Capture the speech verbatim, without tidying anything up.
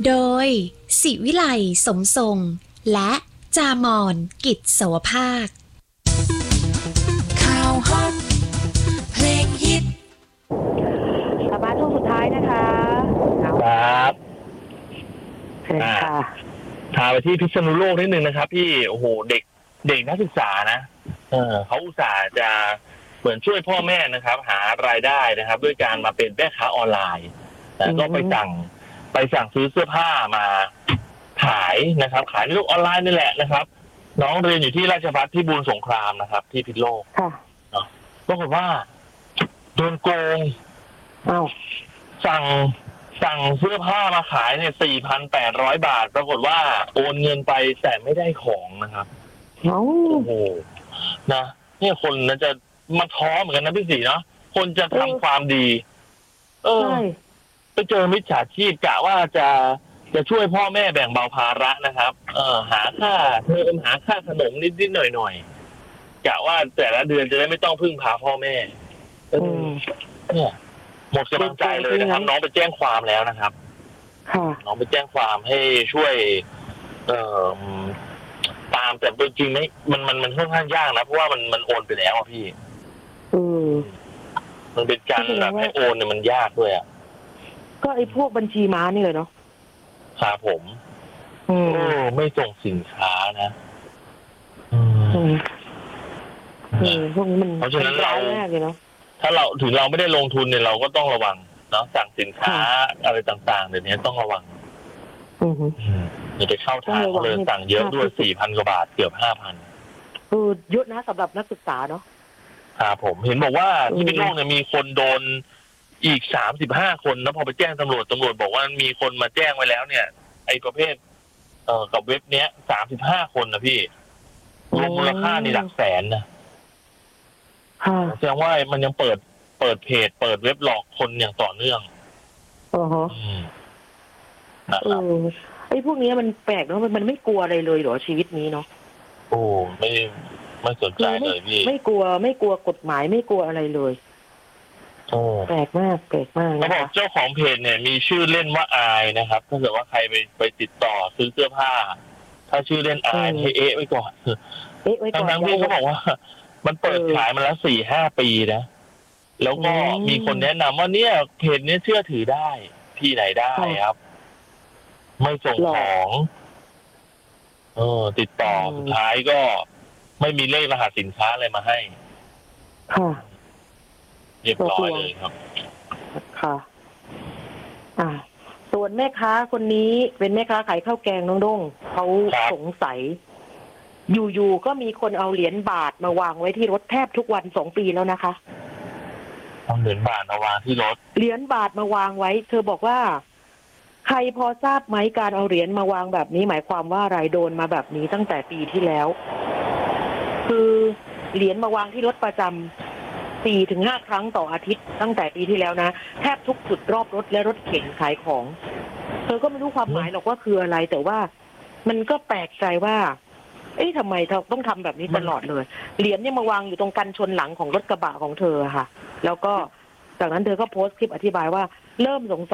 โดยศิวิไลสมทรงและจามอนกิจสวภาคข่าวฮอตเพลงฮิตกลับมาช่วงสุดท้ายนะคะครับเชิญค่ะพาไปที่พิษณุโลกนิดนึงนะครับพี่โอ้โหเด็กเด็กนักศึกษานะเออเขาอุตส่าห์จะเหมือนช่วยพ่อแม่นะครับ หารายได้นะครับด้วยการมาเป็นแม่ค้าออนไลน์แล้วก็ไปสั่งไปสั่งซื้อเสื้อผ้ามาขายนะครับขายในโลกออนไลน์นี่แหละนะครับน้องเรียนอยู่ที่ราชภัฏพิบูลสงครามนะครับที่พิษณุโลกค่ะปรากฏว่าโดนโกงอ้าวสั่งสั่งเสื้อผ้ามาขายเนี่ย สี่พันแปดร้อย บาทปรากฏว่าโอนเงินไปแต่ไม่ได้ของนะครับโอ้โหนะเนี่ยคนนั้นจะมาท้อเหมือนกันนะพี่ศรีเนาะคนจะทำความดีเออไปเจอมิจฉาชีพกะว่าจะจะช่วยพ่อแม่แบ่งเบาภาระนะครับเออหาค่าเทอมหาค่าขนมนิดๆหน่อยๆกะว่าแต่ละเดือนจะได้ไม่ต้องพึ่งพาพ่อแม่เออเนี่ยหมดกำลังใจเลยนะครับน้องไปแจ้งความแล้วนะครับน้องไปแจ้งความให้ช่วยเอ่อตามแต่จริงๆไม่มันมันมันค่อนข้างยากนะเพราะว่ามันมันโอนไปแล้วอะพี่อืมมันเป็นการแบบให้โอนเนี่ยมันยากด้วยอ่ะก็ไอ้พวกบัญชีม้านี่เลยเนาะครับผมโอ้ไม่ส่งสินค้านะอืมอืมพวกนี้มันเพราะฉะนั้นเราแรกเลยเนาะถ้าเราถึงเราไม่ได้ลงทุนเนี่ยเราก็ต้องระวังเนาะสั่งสินค้าอะไรต่างๆเดี๋ยวนี้ต้องระวังอือฮึอย่าไปเข้าทางเลยสั่งเยอะด้วย สี่พัน กว่าบาทเกือบ ห้าพันเออเยอะนะสำหรับนักศึกษาเนาะครับผมเห็นบอกว่าที่พิษณุโลกเนี่ยมีคนโดนอีกสามสิบห้าคนแล้วพอไปแจ้งตำรวจตำรวจบอกว่ามีคนมาแจ้งไว้แล้วเนี่ยไอ้ประเภทเอ่อกับเว็บเนี้ยสามสิบห้าคนนะพี่รวมมูลค่านี่หลักแสนนะแสดงว่ามันยังเปิดเปิดเพจเปิดเว็บหลอกคนอย่างต่อเนื่องอ๋อฮะเออไอ้พวกนี้มันแปลกเนาะมันไม่กลัวอะไรเลยเหรอชีวิตนี้เนาะโอ้ไม่ไม่สนใจเลยพี่ไม่กลัวไม่กลัวกฎหมายไม่กลัวอะไรเลยโอ้แปลกมากแปลกมากเขาบอกเจ้าของเพจเนี่ยมีชื่อเล่นว่าอายนะครับถ้าเกิดว่าใครไปไปติดต่อซื้อเสื้อผ้าถ้าชื่อเล่นอายให้เอ๊ะไว้ก่อนเอ๊ะไว้ก่อนทั้งๆที่เขาบอกว่ามันเปิดขายมาแล้ว สี่ห้า ปีนะแล้วก็มีคนแนะนำว่าเนี่ยเพจนี้เชื่อถือได้ที่ไหนได้ครับไม่ส่งของเออติดต่อสุดท้ายก็ไม่มีเลขรหัสสินค้าอะไรมาให้ค่ะเรียบร้อยเลยครับค่ะอ่าส่วนแม่ค้าคนนี้เป็นแม่ค้าขายข้าวแกงน้องด้งเขาสงสัยอยู่ๆก็มีคนเอาเหรียญบาทมาวางไว้ที่รถแทบทุกวันสองปีแล้วนะคะเอาเหรียญบาทมาวางที่รถเหรียญบาทมาวางไว้เธอบอกว่าใครพอทราบไหมการเอาเหรียญมาวางแบบนี้หมายความว่าอะไรโดนมาแบบนี้ตั้งแต่ปีที่แล้วคือเหรียญมาวางที่รถประจำสี่ถึงห้าครั้งต่ออาทิตย์ตั้งแต่ปีที่แล้วนะแทบทุกจุดรอบรถและรถเข็นขายของเธอก็ไม่รู้ความหมายหรอกว่าคืออะไรแต่ว่ามันก็แปลกใจว่าเอ๊ะทำไมเธอต้องทำแบบนี้ตลอดเลยเหรียญเนี่ยมาวางอยู่ตรงกันชนหลังของรถกระบะของเธอค่ะแล้วก็จากนั้นเธอก็โพสต์คลิปอธิบายว่าเริ่มสงสัย